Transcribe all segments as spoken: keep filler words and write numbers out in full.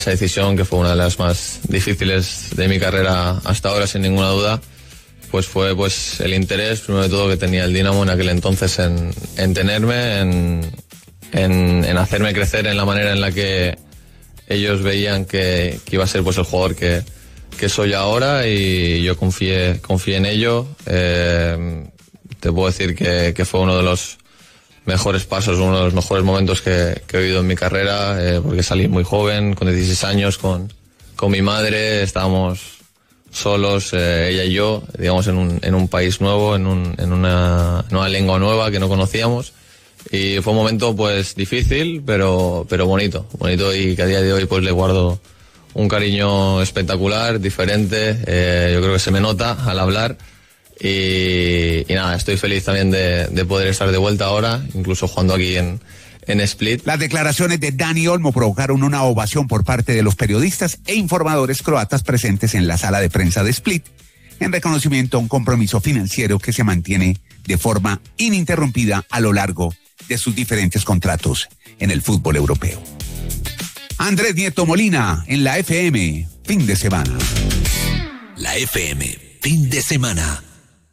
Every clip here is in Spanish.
Esa decisión, que fue una de las más difíciles de mi carrera hasta ahora, sin ninguna duda, pues fue pues el interés, primero de todo, que tenía el Dinamo en aquel entonces en, en tenerme, en, en, en hacerme crecer en la manera en la que ellos veían que, que iba a ser pues el jugador que, que soy ahora, y yo confié, confié en ello. Eh, te puedo decir que, que fue uno de los mejores pasos, uno de los mejores momentos que, que he vivido en mi carrera, eh, porque salí muy joven, con dieciséis años, con, con mi madre, estábamos solos, eh, ella y yo, digamos, en un, en un país nuevo, en, un, en una, en una lengua nueva que no conocíamos, y fue un momento pues difícil, pero, pero bonito, bonito, y que a día de hoy pues le guardo un cariño espectacular, diferente, eh, yo creo que se me nota al hablar. Y, y nada, estoy feliz también de, de poder estar de vuelta ahora, incluso jugando aquí en, en Split. Las declaraciones de Dani Olmo provocaron una ovación por parte de los periodistas e informadores croatas presentes en la sala de prensa de Split, en reconocimiento a un compromiso financiero que se mantiene de forma ininterrumpida a lo largo de sus diferentes contratos en el fútbol europeo. Andrés Nieto Molina en la F M, fin de semana. La F M, fin de semana.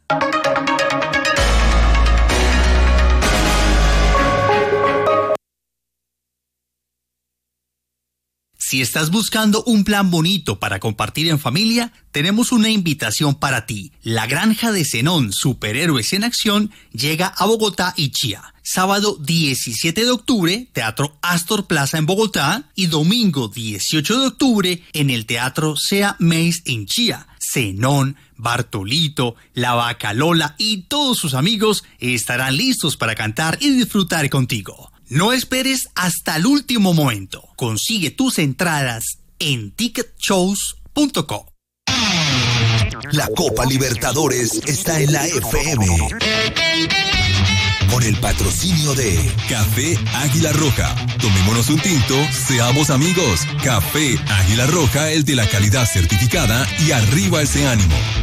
Si estás buscando un plan bonito para compartir en familia, tenemos una invitación para ti. La Granja de Zenón, Superhéroes en Acción, llega a Bogotá y Chía. Sábado diecisiete de octubre, Teatro Astor Plaza en Bogotá, y domingo dieciocho de octubre en el Teatro Sea Mace en Chía. Zenón, Bartolito, La Vaca Lola y todos sus amigos estarán listos para cantar y disfrutar contigo. No esperes hasta el último momento. Consigue tus entradas en ticket shows punto com. La Copa Libertadores está en la F M. Con el patrocinio de Café Águila Roja. Tomémonos un tinto, seamos amigos. Café Águila Roja, el de la calidad certificada, y arriba ese ánimo.